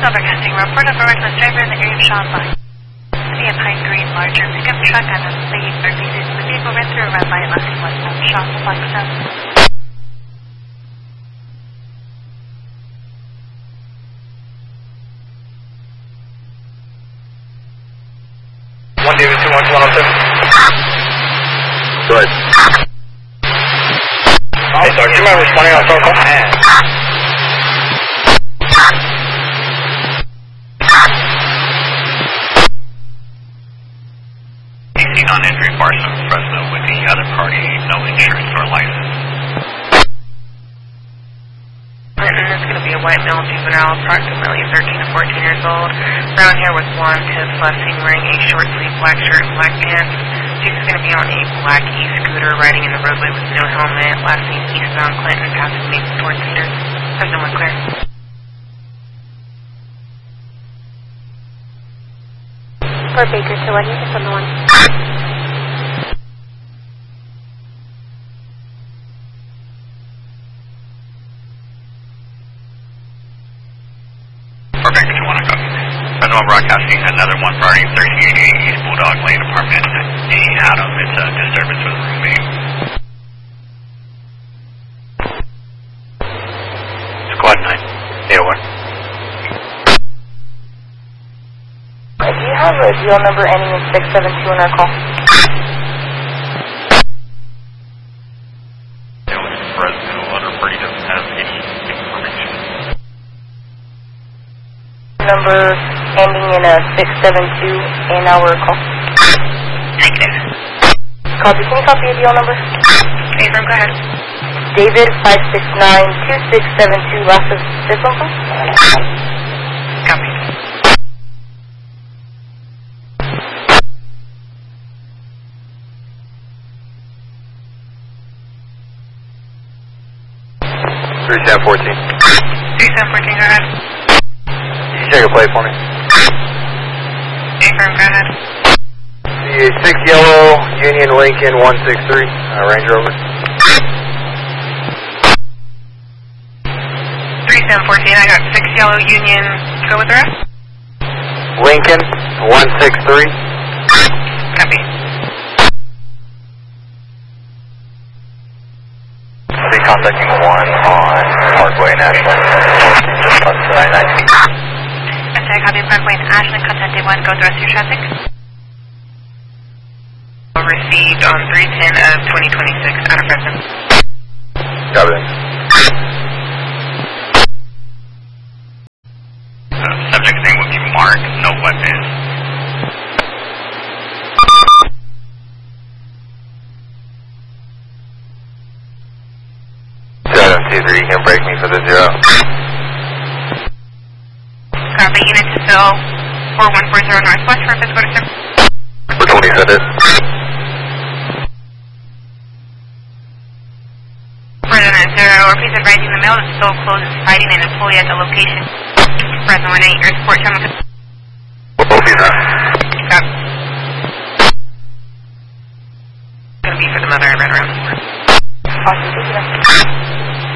Overcasting report of a reckless driver in the area of Shaw Block. City of Pine Green, larger pickup truck on a lead or leaded. The vehicle ran through a red light lasting westbound Shaw Block 7. One David 21207. Go ahead. Hey, Sergeant, you mind responding on phone call? Non-entry Barson Fresno with the other party, no insurance or license. Clinton is going to be a white male juvenile, approximately 13 to 14 years old. Brown hair with blonde tips, last seen wearing a short sleeve black shirt and black pants. She's going to be on a black e-scooter riding in the roadway with no helmet. Last seen eastbound Clinton, passing Maple towards Cedars. Has no one clear. For Baker to 1, you can send the 1. Broadcasting another 1 party, 1388 East Bulldog Lane apartment, D. Adam. It's a disturbance with a roommate. Squad 9, 801. Do you have a deal number ending in 672 on our call? Fresno Other Party doesn't have any information. Number ending in a 672 in our call. Negative. Copy. Can you copy a deal number? Okay, go ahead. David 569-2672. Last of this one, call? Copy. Sam 14. 3714, go ahead. Can you take a play for me? Affirm, go ahead. The 6 Yellow Union Lincoln 163, Range Rover. 3714, I got 6 Yellow Union. Go with the rest? Lincoln 163. Copy. Be contacting 1 on Parkway and Ashland. Okay, copy Parkway and Ashland. Contacted 1. Go with the rest of your traffic. Received on 3/10 of 2026 out of Fresno. Got it. Subject's name would be Mark, no weapon. You can break me for the 0. Copy, unit to fill 4140 Northwest for physical disturbance. For 20 send it. Further than 0, or please advise in the mail that still closes fighting an employee at the location. Fresno 18, your support terminal. Copy that. Copy. It's going to be for the mother I read around. Awesome, thank you.